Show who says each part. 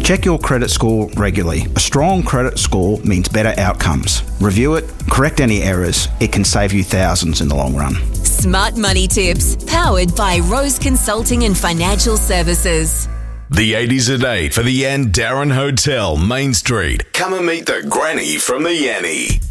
Speaker 1: Check your credit score regularly. A strong credit score means better outcomes. Review it, correct any errors. It can save you thousands in the long run.
Speaker 2: Smart Money Tips, powered by Rose Consulting and Financial Services.
Speaker 3: The 80s at 8 for the Darren Hotel, Main Street. Come and meet the granny from the Yanny.